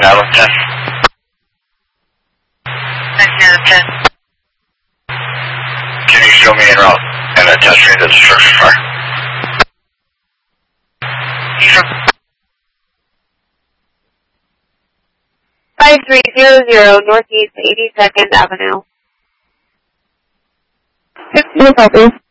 Avenue 10. 10. Can you show me en route and attach me to the structure fire? Sure. 5300 Northeast 82nd Avenue. Yes, copy.